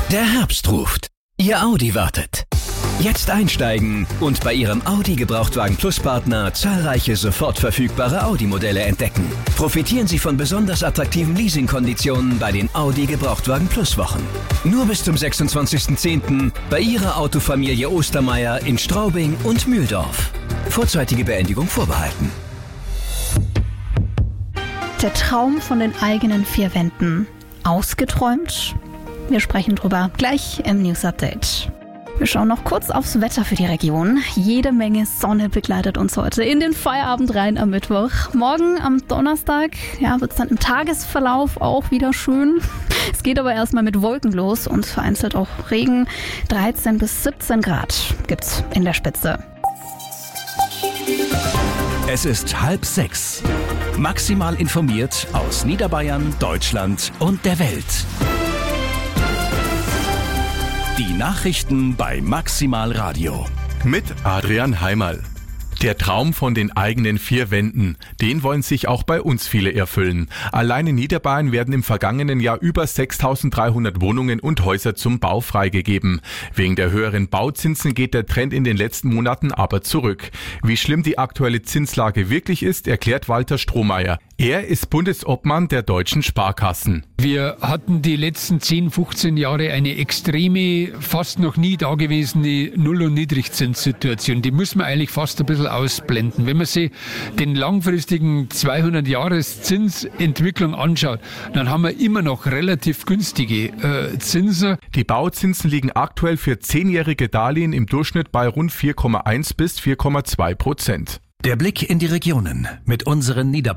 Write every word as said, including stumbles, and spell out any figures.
Der Herbst ruft. Ihr Audi wartet. Jetzt einsteigen und bei Ihrem Audi Gebrauchtwagen Plus Partner zahlreiche sofort verfügbare Audi-Modelle entdecken. Profitieren Sie von besonders attraktiven Leasingkonditionen bei den Audi Gebrauchtwagen Plus Wochen. Nur bis zum sechsundzwanzigsten zehnten bei Ihrer Autofamilie Ostermeier in Straubing und Mühldorf. Vorzeitige Beendigung vorbehalten. Der Traum von den eigenen vier Wänden. Ausgeträumt? Wir sprechen drüber gleich im News Update. Wir schauen noch kurz aufs Wetter für die Region. Jede Menge Sonne begleitet uns heute in den Feierabend rein am Mittwoch. Morgen am Donnerstag ja, wird es dann im Tagesverlauf auch wieder schön. Es geht aber erstmal mit Wolken los und vereinzelt auch Regen. dreizehn bis siebzehn Grad gibt's in der Spitze. Es ist halb sechs. Maximal informiert aus Niederbayern, Deutschland und der Welt. Die Nachrichten bei Maximal Radio. Mit Adrian Heimerl. Der Traum von den eigenen vier Wänden, den wollen sich auch bei uns viele erfüllen. Allein in Niederbayern werden im vergangenen Jahr über sechstausenddreihundert Wohnungen und Häuser zum Bau freigegeben. Wegen der höheren Bauzinsen geht der Trend in den letzten Monaten aber zurück. Wie schlimm die aktuelle Zinslage wirklich ist, erklärt Walter Strohmeier. Er ist Bundesobmann der deutschen Sparkassen. Wir hatten die letzten zehn, fünfzehn Jahre eine extreme, fast noch nie dagewesene Null- und Niedrigzinssituation. Die müssen wir eigentlich fast ein bisschen ausblenden. Wenn man sich den langfristigen zweihundert-Jahres-Zinsentwicklung anschaut, dann haben wir immer noch relativ günstige äh, Zinsen. Die Bauzinsen liegen aktuell für zehnjährige Darlehen im Durchschnitt bei rund vier Komma eins bis vier Komma zwei Prozent. Der Blick in die Regionen mit unseren Niederbayern.